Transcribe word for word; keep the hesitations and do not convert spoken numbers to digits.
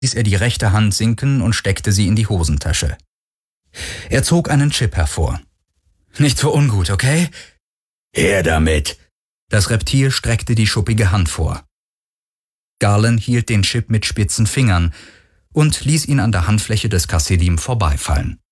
ließ er die rechte Hand sinken und steckte sie in die Hosentasche. Er zog einen Chip hervor. »Nicht so ungut, okay?« »Her damit!« Das Reptil streckte die schuppige Hand vor. Garland hielt den Chip mit spitzen Fingern und ließ ihn an der Handfläche des Kasselim vorbeifallen.